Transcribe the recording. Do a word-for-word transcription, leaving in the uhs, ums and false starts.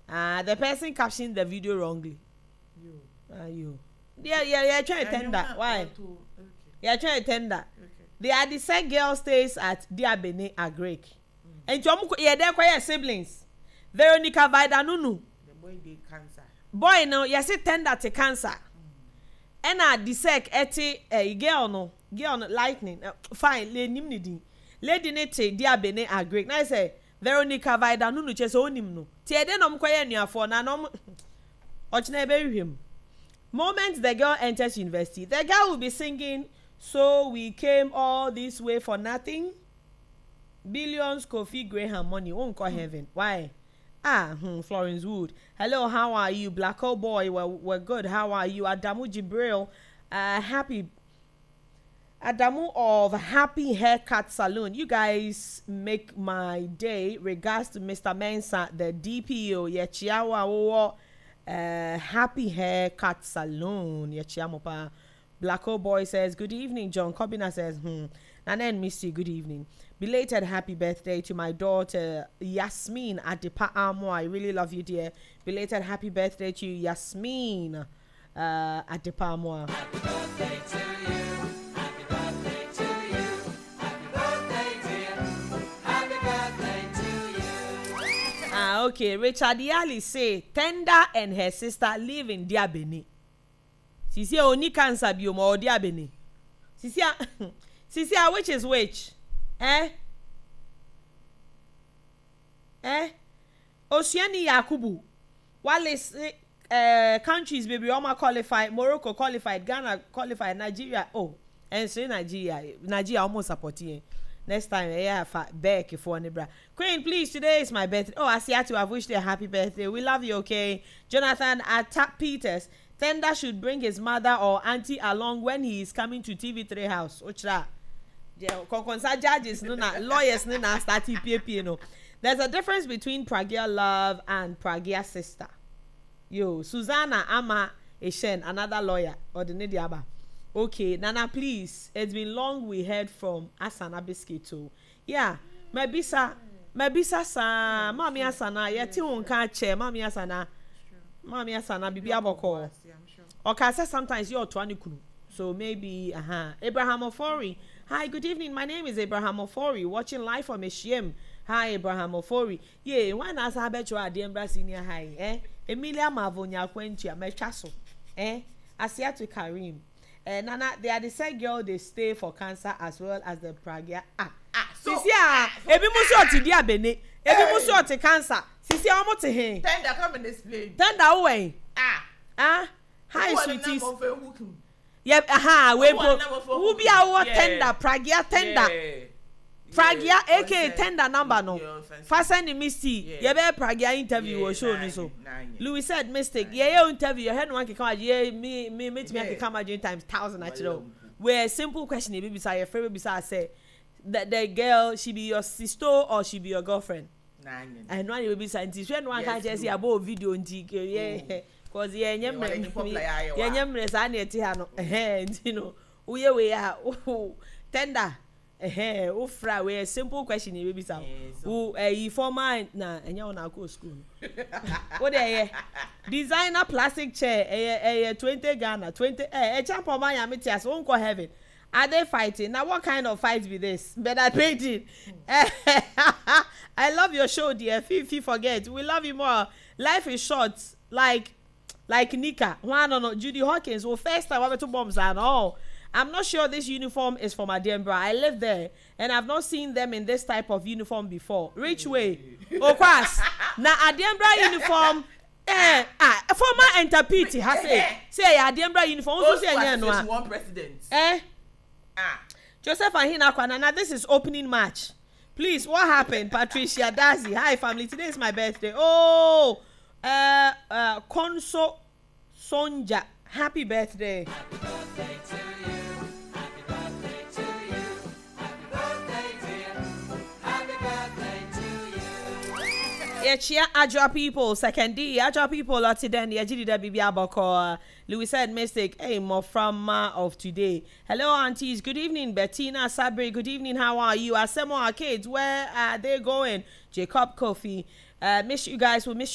Ah, uh, the person captioned the video wrongly. You. Ah, uh, you. Yeah, yeah, yeah. Trying to tender. Why? Okay. Yeah, trying to tender. Okay. The Adisa girl stays at Diabene Agrek. Mm. And Jomu, yeah, they're quite siblings. Veronica Vaidanunu. The boy be cancer. Boy, no, yes, it tender to cancer. Mm. And I dissect eti a girl no, girl no lightning. Uh, fine, le nimnidi. Lady nete Diabene Agrek. Now I say Veronica Vaidanunu chese onim no. Tie de nom kwaye nuafo na nom. Ochna be him. Moment the girl enters university, the girl will be singing, so we came all this way for nothing. Billions Kofi Graham money won't call mm. heaven. Why? Ah, hmm, Florence Wood. Hello, how are you? Black old boy, we're, we're good. How are you? Adamu Jibril, uh, happy. Adamu of Happy Haircut Salon. You guys make my day. Regards to Mister Mensa, the D P O. Yechiawa. Uh, Happy Haircut Salon. Yechiamopa. Blacko Boy says, good evening. John Kobina says, hmm. And then Missy, good evening. Belated happy birthday to my daughter Yasmin Adepa Amo. I really love you, dear. Belated happy birthday to you, Yasmin uh, Adepa Amo. Happy birthday to you. Happy birthday to you. Happy birthday, dear. Happy birthday to you. Ah, okay. Richard Yali say, Tenda and her sister live in Diabene. Sisi oni cancer bioma or Diabene. Sisi Sisi, which is which? Eh? Eh? Oceani Yakubu. While is uh, countries baby Oma qualified, Morocco qualified, Ghana qualified, Nigeria. Oh, and so Nigeria, Nigeria almost supporting. Next time, yeah, back for Nebra. Queen, please, today is my birthday. Oh, Asiatu, I've wished you a happy birthday. We love you, okay? Jonathan Atap Peters. Tender should bring his mother or auntie along when he is coming to T V three house. Ochra. Konkonsa judges no na lawyers no na start P P no. There's a difference between Pragya Love and Pragya Sister. Yo, Susanna Ama Eshen, another lawyer, or the Nidiaba. Okay, Nana, please. It's been long we heard from Asana Biscuit too. Yeah, Mabisa, Mabisa sa, Mami Asana, yeti unka che, Mami Asana, Mami Asana, Bibi Aboko. Okay, I said sometimes you're twenty kunu. So maybe, uh huh. Abraham Ofori. Hi, good evening. My name is Abraham Ofori, watching live from Eshiem. Hi, Abraham Ofori. Yeah, when I said about you at the embassy near high, eh? Emilia Mavonia Quentia, Mechaso, eh? Asiatu Karim. Eh, Nana, they are the same girl, they stay for cancer as well as the Pragya. Ah, ah, so, Sisia, ah, so, Ebi Musu Oti Diabene, Ebi Musu Oti cancer. Sisia, I'm to him. Tender, come and explain. Tender away. Ah, ah, hi, sweeties. Yeah, aha, we go. Who be our tender, Pragya tender. Pragya, aka tender number no. Fasten the misty. Yeah, be Pragya interview or show me so. Louis said mistake. Yeah, yeah, interview. Your head one can come. Yeah, me, me, me, me can come again times thousand actually. Where simple question, baby, say your favorite beside say that the girl she be your sister or she be your girlfriend. Nine. And one will be scientist. When one can just see about video in T K. Yeah. Cause yeah, nyemre, yeah, nyemre sa na eti ha no, eh, you know, uye we ya, tender, eh, ufra we simple question e be sa, u eh former na enya una go school. What dey designer plastic chair, eh eh twenty Ghana, twenty eh eh champion man ya meti as won call heaven. Are they fighting? Now what kind of fight be this? Better painting. I love your show, dear. Fifi forget. We love you more. Life is short, like Like Nika, one or no, Judy Hawkins. Well, first time I went to bombs and all. I'm not sure this uniform is from Adiambra. I live there and I've not seen them in this type of uniform before. Rich way. Of course. Now Adiambra uniform. Eh, ah, former interpret has say say Adiambra uniform. Also say no one president. Eh? Ah. Joseph Ahina now this is opening match. Please, what happened? Patricia Dazi. Hi family. Today is my birthday. Oh. Uh, uh, Konso Sonja, happy birthday. Happy birthday to you. Happy birthday to you. Happy birthday, dear. Happy birthday to you. Yechia Ajwa people, second D. Ajwa people, Lotiden, Yajida Bibi Aboko. Louis said mistake. Hey, more from uh, of today. Hello, aunties. Good evening, Bettina Sabri. Good evening. How are you? Asemo Arcades, where are they going? Jacob Kofi. Uh, miss you guys. We miss